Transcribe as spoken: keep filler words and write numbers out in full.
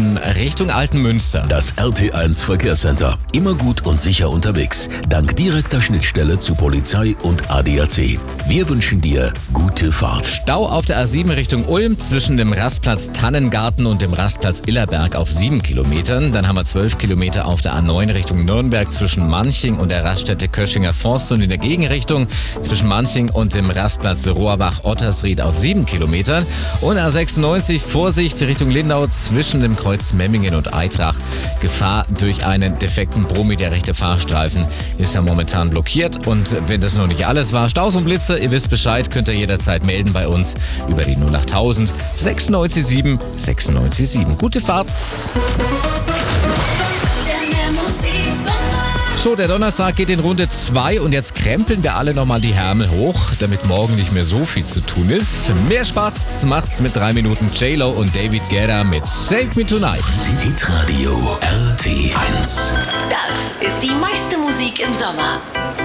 Minuten Richtung Altenmünster. Das R T eins Verkehrscenter. Immer gut und sicher unterwegs. Dank direkter Schnittstelle zu Polizei und A D A C. Wir wünschen dir gute Fahrt. Stau auf der A sieben Richtung Ulm zwischen dem Rastplatz Tannengarten und dem Rastplatz Illerberg auf sieben Kilometern. Dann haben wir zwölf Kilometer auf der A neun Richtung Nürnberg zwischen Manching und der Raststätte Köschinger Forst und in der Gegenrichtung zwischen Manching und dem Rastplatz Rohrbach-Ottersried auf sieben Kilometern. Und A sechsundneunzig, Vorsicht Richtung Lindau zwischen dem Kreuz Memmingen und Eitrach. Gefahr durch einen defekten Brummi. Der rechte Fahrstreifen ist ja momentan blockiert. Und wenn das noch nicht alles war, Staus und Blitze, ihr wisst Bescheid, könnt ihr jederzeit melden bei uns über die null acht null null sechsundneunzig sieben sechsundneunzig sieben. Gute Fahrt! So, der Donnerstag geht in Runde zwei und jetzt krempeln wir alle nochmal die Ärmel hoch, damit morgen nicht mehr so viel zu tun ist. Mehr Spaß macht's mit drei Minuten J-Lo und David Guetta mit Save Me Tonight. Hitradio R T eins. Das ist die meiste Musik im Sommer.